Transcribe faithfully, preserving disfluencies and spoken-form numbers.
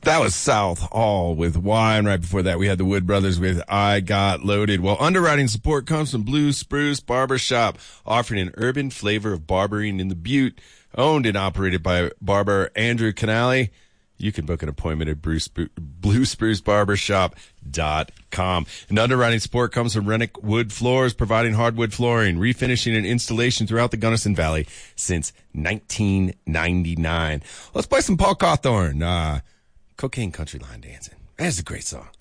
That was South Hall with Wine. Right before that, we had the Wood Brothers with I Got Loaded. Well, underwriting support comes from Blue Spruce Barbershop, offering an urban flavor of barbering in the Butte. Owned and operated by barber Andrew Canale. You can book an appointment at Bruce, blue spruce barbershop dot com. And underwriting support comes from Rennick Wood Floors, providing hardwood flooring, refinishing, and installation throughout the Gunnison Valley since nineteen ninety-nine. Let's play some Paul Cawthorn. Uh, Cocaine Country Line Dancing. That's a great song.